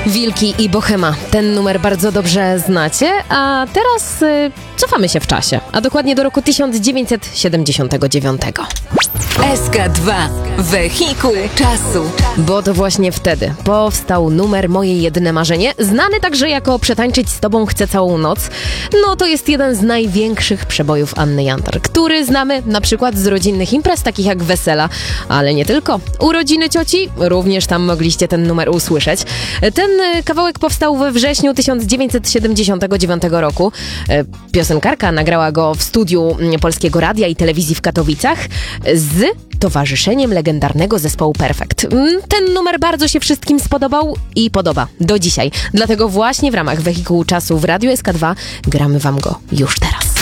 Wilki i Bohema. Ten numer bardzo dobrze znacie, a teraz cofamy się w czasie, a dokładnie do roku 1979. SK2. Wehikuł czasu. Bo to właśnie wtedy powstał numer Moje jedyne marzenie, znany także jako Przetańczyć z tobą chcę całą noc. No to jest jeden z największych przebojów Anny Jantar, który znamy na przykład z rodzinnych imprez, takich jak wesela, ale nie tylko. Urodziny cioci, również tam mogliście ten numer usłyszeć. Ten kawałek powstał we wrześniu 1979 roku. Piosenkarka nagrała go w studiu Polskiego Radia i Telewizji w Katowicach z towarzyszeniem legendarnego zespołu Perfekt. Ten numer bardzo się wszystkim spodobał i podoba do dzisiaj. Dlatego właśnie w ramach Wehikułu Czasu w Radiu SK2 gramy wam go już teraz.